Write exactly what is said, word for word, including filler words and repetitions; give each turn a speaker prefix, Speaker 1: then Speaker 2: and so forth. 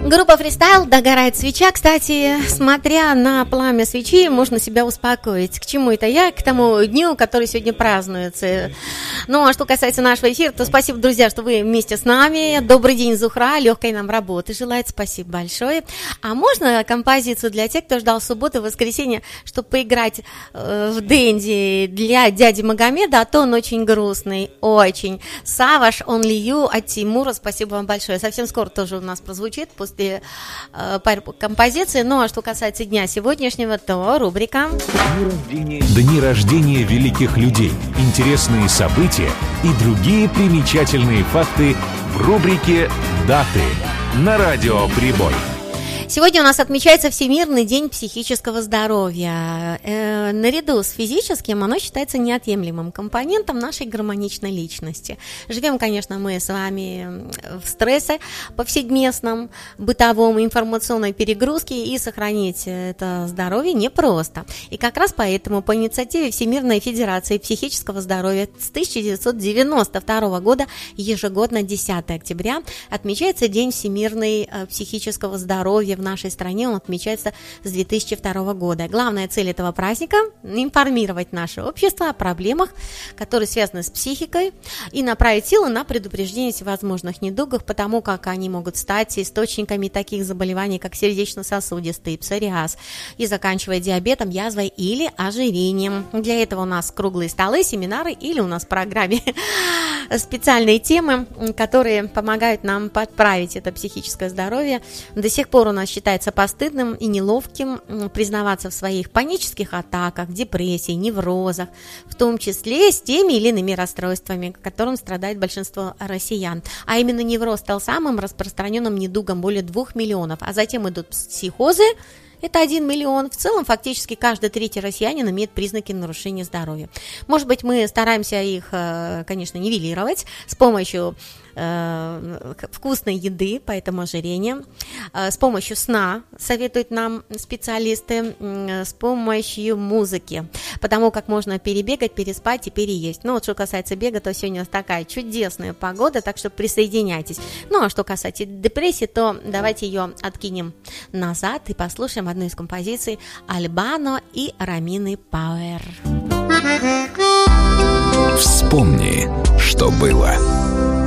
Speaker 1: Группа «Фристайл», «Догорает свеча». Кстати, смотря на пламя свечи, можно себя успокоить. К чему это я? К тому дню, который сегодня празднуется. Ну, а что касается нашего эфира, то спасибо, друзья, что вы вместе с нами. Добрый день, Зухра, легкой нам работы желает. Спасибо большое. А можно композицию для тех, кто ждал субботы, воскресенье, чтобы поиграть э, в Дэнди для дяди Магомеда, а то он очень грустный, очень. Саваш, Only You от Тимура, спасибо вам большое. Совсем скоро тоже у нас прозвучит после э, пары композиций. Ну, а что касается дня сегодняшнего, то рубрика
Speaker 2: Дни рождения, Дни рождения великих людей, интересные события и другие примечательные факты в рубрике «Даты» на Радио Прибой.
Speaker 1: Сегодня у нас отмечается Всемирный день психического здоровья. Э, наряду с физическим оно считается неотъемлемым компонентом нашей гармоничной личности. Живем, конечно, мы с вами в стрессе повседневном, бытовом, информационной перегрузке, и сохранить это здоровье непросто. И как раз поэтому по инициативе Всемирной Федерации психического здоровья с тысяча девятьсот девяносто второго года ежегодно десятого октября отмечается День всемирной психического здоровья. В нашей стране он отмечается с две тысячи второго года. Главная цель этого праздника – информировать наше общество о проблемах, которые связаны с психикой, и направить силы на предупреждение всевозможных недугов, потому как они могут стать источниками таких заболеваний, как сердечно-сосудистый, псориаз, и заканчивая диабетом, язвой или ожирением. Для этого у нас круглые столы, семинары или у нас в программе специальные темы, которые помогают нам подправить это психическое здоровье. До сих пор у нас считается постыдным и неловким признаваться в своих панических атаках, депрессии, неврозах, в том числе с теми или иными расстройствами, которым страдает большинство россиян. А именно невроз стал самым распространенным недугом, более двух миллионов, а затем идут психозы, это один миллион. В целом, фактически, каждый третий россиянин имеет признаки нарушения здоровья. Может быть, мы стараемся их, конечно, нивелировать с помощью э, вкусной еды, поэтому ожирение, э, с помощью сна, советуют нам специалисты, э, с помощью музыки, потому как можно перебегать, переспать и переесть. Ну, вот что касается бега, то сегодня у нас такая чудесная погода, так что присоединяйтесь. Ну, а что касается депрессии, то давайте ее откинем назад и послушаем одну из композиций Альбано и Ромины Пауэр.
Speaker 2: Вспомни, что было.